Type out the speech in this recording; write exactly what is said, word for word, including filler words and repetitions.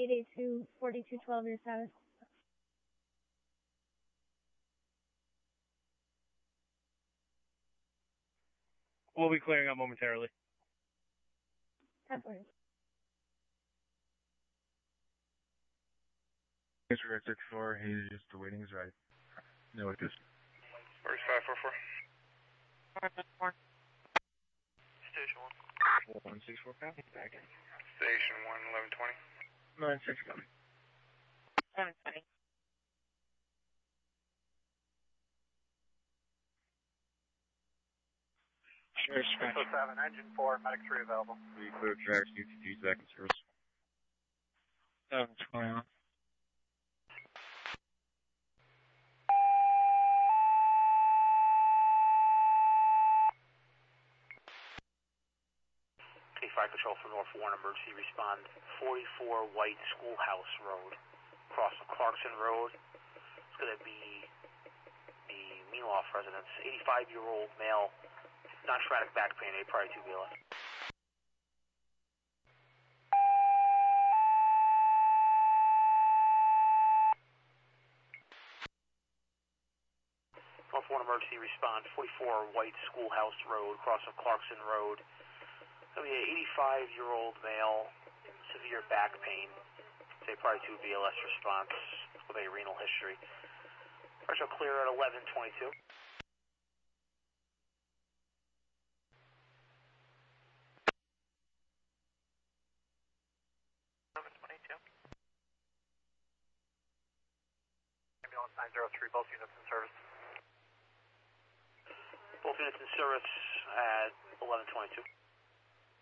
eight eight two, four two one two, your status. We'll be clearing up momentarily. ten forty. Disregard six four, he's just awaiting his ride. No, it is. Where's five four four? four. Station one. one six four, copy. Back in. Station one, eleven twenty. nine six, coming. seven twenty. Sure, six oh seven, engine four, medic three available. We clear tracks, U T G's back in service. seven twenty. Fire Control for North Warren, emergency respond forty-four White Schoolhouse Road, across from Clarkson Road. It's going to be the Mealoff residence, eighty-five-year-old male, non-traumatic back pain, A prior to B L S. North Warren, emergency respond forty-four White Schoolhouse Road, across from Clarkson Road. It's going to be an eighty-five-year-old male, severe back pain, say prior to B L S response with a renal history. Partial clear at eleven twenty-two. eleven twenty-two. Ambulance nine zero three, both units in service. Both units in service at eleven twenty-two.